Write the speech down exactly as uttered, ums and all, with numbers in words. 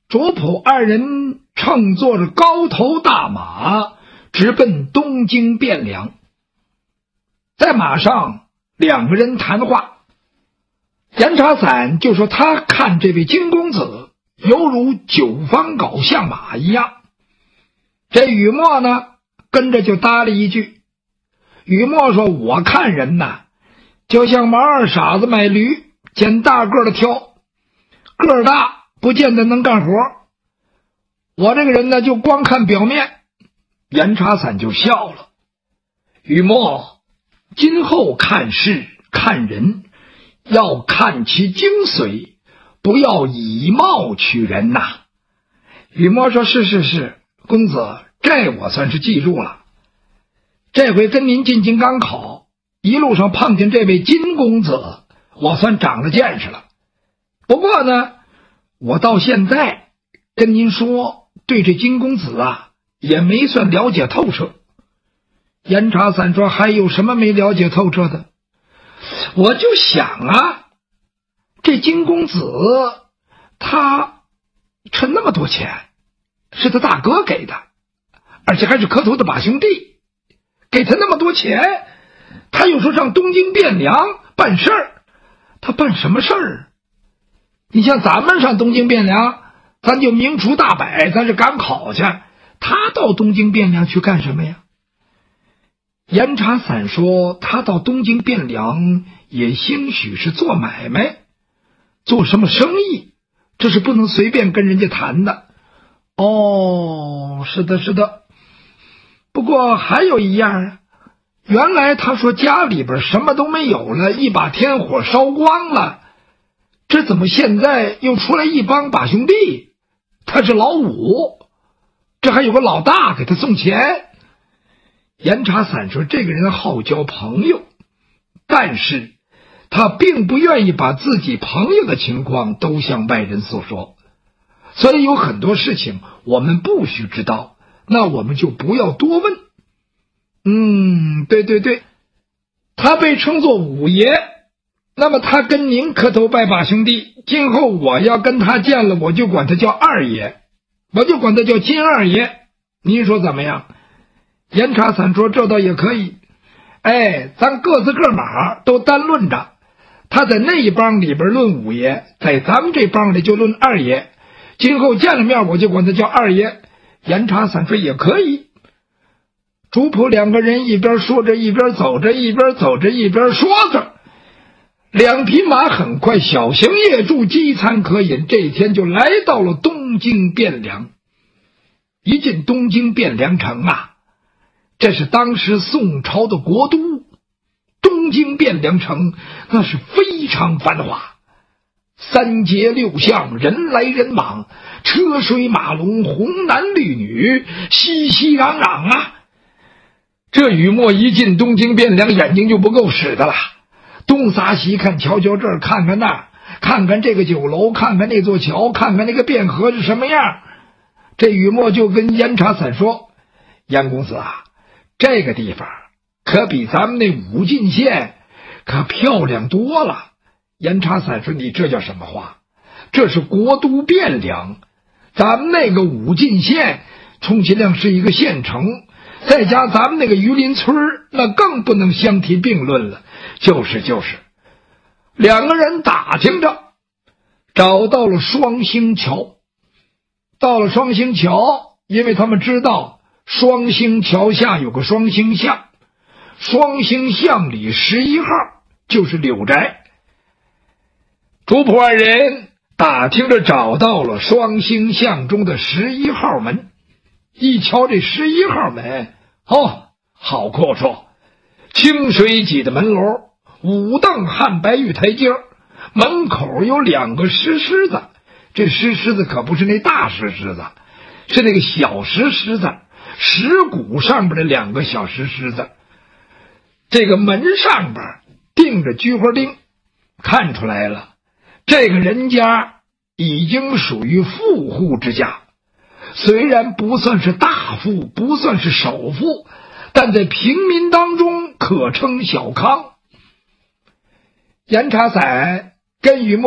主仆二人乘坐着高头大马，直奔东京汴梁。在马上，两个人谈话，严茶伞就说他看这位金公子犹如九方稿相马一样。这雨墨呢，跟着就搭了一句，雨墨说，我看人呐，就像毛二傻子买驴，捡大个的挑，个儿大不见得能干活，我这个人呢，就光看表面。严茶伞就笑了，雨墨，今后看事看人要看其精髓，不要以貌取人呐。雨墨说，是是是，公子，这我算是记住了。这回跟您进京赶考，一路上碰见这位金公子，我算长了见识了。不过呢，我到现在跟您说，对这金公子啊，也没算了解透彻。严茶伞说，还有什么没了解透彻的？我就想啊，这金公子他趁那么多钱，是他大哥给的，而且还是磕头的把兄弟，给他那么多钱，他又说上东京汴梁办事儿，他办什么事儿？你像咱们上东京汴梁，咱就明除大摆，咱是赶考去，他到东京汴梁去干什么呀？严茶伞说，他到东京汴梁也兴许是做买卖，做什么生意，这是不能随便跟人家谈的。哦，是的是的，不过还有一样啊，原来他说家里边什么都没有了，一把天火烧光了，这怎么现在又出来一帮把兄弟？他是老五，这还有个老大给他送钱。严茶伞说，这个人好交朋友，但是他并不愿意把自己朋友的情况都向外人诉说，所以有很多事情我们不需知道，那我们就不要多问。嗯，对对对，他被称作五爷，那么他跟您磕头拜把兄弟，今后我要跟他见了，我就管他叫二爷，我就管他叫金二爷，您说怎么样？严茶伞说，这倒也可以。哎，咱各自各马都单论着，他在那一帮里边论五爷，在咱们这帮里就论二爷，今后见了面我就管他叫二爷。严茶伞说也可以。主仆两个人一边说着一边走着，一边走着一边说着，两匹马很快小行夜住，饥餐可饮，这一天就来到了东京汴梁。一进东京汴梁城啊，这是当时宋朝的国都，东京汴梁城那是非常繁华，三街六巷，人来人往，车水马龙，红男绿女，熙熙攘攘啊。这雨墨一进东京汴梁，眼睛就不够使的了，东撒西看，瞧瞧这儿，看看那儿，看看这个酒楼，看看那座桥，看看那个汴河是什么样。这雨墨就跟严茶伞说，严公子啊，这个地方可比咱们那武进县可漂亮多了。严茶伞说，你这叫什么话？这是国都汴梁，咱们那个武进县充其量是一个县城，再加咱们那个榆林村，那更不能相提并论了。就是就是两个人打听着，找到了双星桥。到了双星桥，因为他们知道双星桥下有个双星巷，双星巷里十一号就是柳宅。主仆二人打听着找到了双星巷中的十一号门，一瞧这十一号门，哦，好阔绰，清水脊的门楼，五凳汉白玉台阶，门口有两个石狮子，这石狮子可不是那大石狮子，是那个小石狮子，石鼓上边的两个小石狮子。这个门上边钉着菊花钉，看出来了，这个人家已经属于富户之家，虽然不算是大富，不算是首富，但在平民当中可称小康。严茶伞跟雨墨